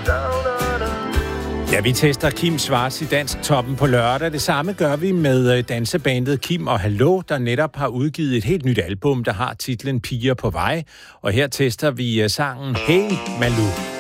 Ja, vi tester Kim Schwarz i Dansk Toppen på lørdag. Det samme gør vi med dansebandet Kim og Hallo, der netop har udgivet et helt nyt album, der har titlen Piger på vej. Og her tester vi sangen Hey Malou.